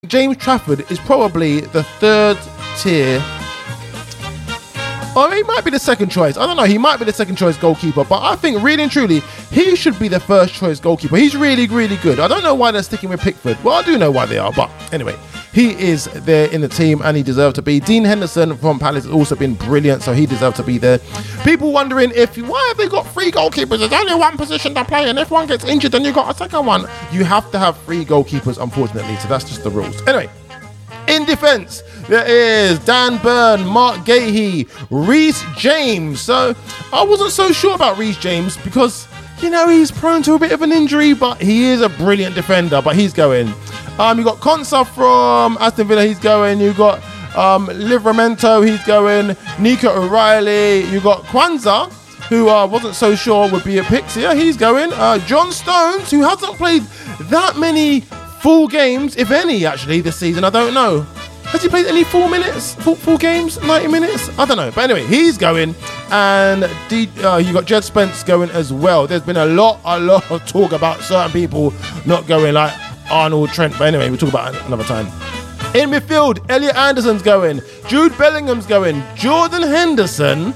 James Trafford is probably the third tier, or he might be the second choice. I don't know. He might be the second choice goalkeeper, but I think really and truly, he should be the first choice goalkeeper. He's really, really good. I don't know why they're sticking with Pickford. Well, I do know why they are, but anyway, he is there in the team and he deserves to be. Dean Henderson from Palace has also been brilliant, so he deserves to be there. People wondering why have they got three goalkeepers? There's only one position to play, and if one gets injured, then you got a second one. You have to have three goalkeepers, unfortunately, so that's just the rules. Anyway, in defence, there is Dan Burn, Mark Gahey, Reece James. So I wasn't so sure about Reece James because, he's prone to a bit of an injury, but he is a brilliant defender, but he's going. You got Konsa from Aston Villa, he's going. You got Livramento, he's going. Nico O'Reilly. You got Kwanzaa, who wasn't so sure would be a pick. So yeah, he's going. John Stones, who hasn't played that many full games, if any, actually, this season. I don't know. Has he played any full games, 90 minutes? I don't know. But anyway, he's going. And you got Jed Spence going as well. There's been a lot of talk about certain people not going, like Arnold, Trent. But anyway, we'll talk about it another time. In midfield, Elliot Anderson's going. Jude Bellingham's going. Jordan Henderson.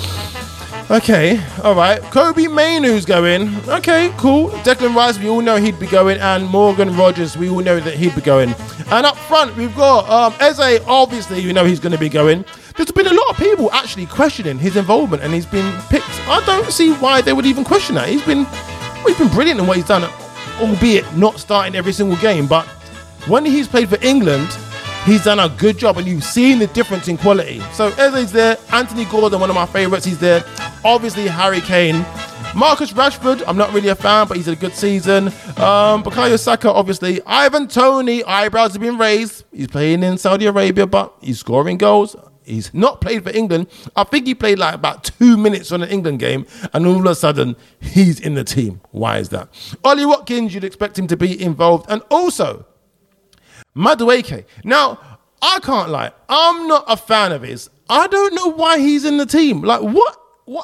Okay, all right. Kobe Mainoo's going. Okay, cool. Declan Rice, we all know he'd be going. And Morgan Rogers, we all know that he'd be going. And up front, we've got Eze, obviously, he's going to be going. There's been a lot of people actually questioning his involvement, and he's been picked. I don't see why they would even question that. He's been brilliant in what he's done, albeit not starting every single game. But when he's played for England, he's done a good job, and you've seen the difference in quality. So Eze's there. Anthony Gordon, one of my favourites, he's there. Obviously, Harry Kane. Marcus Rashford, I'm not really a fan, but he's had a good season. Bukayo Saka, obviously. Ivan Toney, eyebrows have been raised. He's playing in Saudi Arabia, but he's scoring goals. He's not played for England. I think he played like about 2 minutes on an England game, and all of a sudden, he's in the team. Why is that? Ollie Watkins, you'd expect him to be involved. And also, Madueke. Now, I can't lie. I'm not a fan of his. I don't know why he's in the team. Like, what?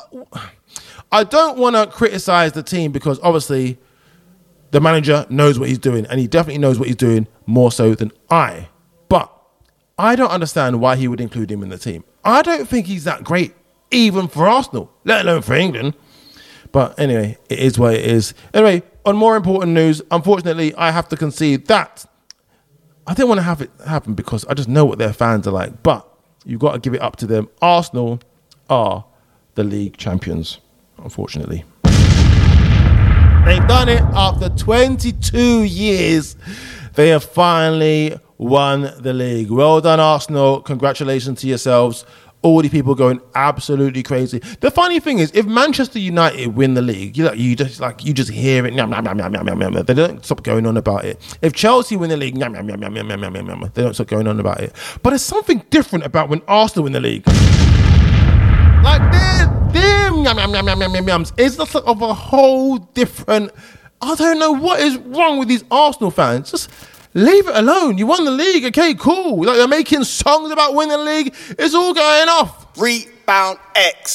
I don't want to criticize the team because obviously the manager knows what he's doing, and he definitely knows what he's doing more so than I. But I don't understand why he would include him in the team. I don't think he's that great, even for Arsenal, let alone for England. But anyway, it is what it is. Anyway, on more important news, unfortunately, I have to concede that I didn't want to have it happen because I just know what their fans are like. But you've got to give it up to them. Arsenal are the league champions, unfortunately. They've done it after 22 years. They have finally won the league. Well done, Arsenal. Congratulations to yourselves. All the people going absolutely crazy. The funny thing is, if Manchester United win the league, you just hear it. They don't stop going on about it. If Chelsea win the league, they don't stop going on about it. But there's something different about when Arsenal win the league. Like them it's just of a whole different. I don't know what is wrong with these Arsenal fans. Just leave it alone. You won the league. Okay, cool. Like, they're making songs about winning the league. It's all going off. Rebound X.